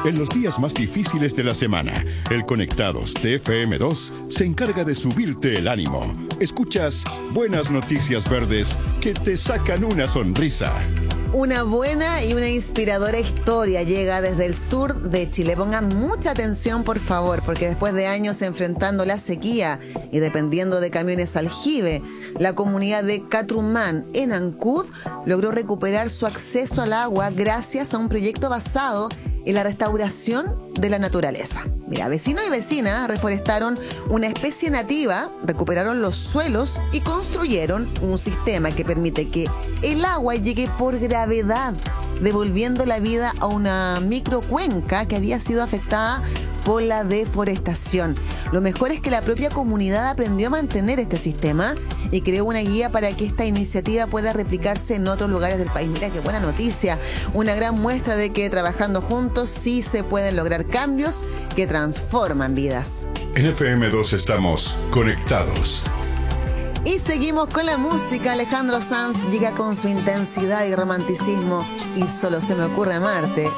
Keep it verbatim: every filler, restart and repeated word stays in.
En los días más difíciles de la semana, el Conectados de F M dos se encarga de subirte el ánimo. Escuchas Buenas Noticias Verdes que te sacan una sonrisa. Una buena y una inspiradora historia llega desde el sur de Chile. Pongan mucha atención, por favor, porque después de años enfrentando la sequía y dependiendo de camiones aljibe, la comunidad de Catrumán, en Ancud, logró recuperar su acceso al agua gracias a un proyecto basado en la restauración de la naturaleza. Mira, vecinos y vecinas reforestaron una especie nativa, recuperaron los suelos y construyeron un sistema que permite que el agua llegue por gravedad, devolviendo la vida a una microcuenca que había sido afectada por la deforestación. Lo mejor es que la propia comunidad aprendió a mantener este sistema y creó una guía para que esta iniciativa pueda replicarse en otros lugares del país. Mira qué buena noticia, una gran muestra de que trabajando juntos sí se pueden lograr cambios que transforman vidas. En F M dos estamos conectados. Y seguimos con la música. Alejandro Sanz llega con su intensidad y romanticismo y Solo se me ocurre amarte.